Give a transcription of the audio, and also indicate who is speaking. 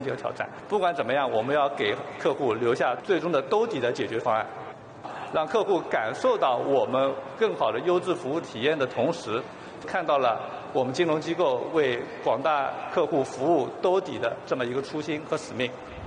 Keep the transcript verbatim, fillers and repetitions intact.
Speaker 1: 这个挑战。不管怎么样，我们要给客户留下最终的兜底的解决方案，让客户感受到我们更好的优质服务体验的同时，看到了我们金融机构为广大客户服务兜底的这么一个初心和使命。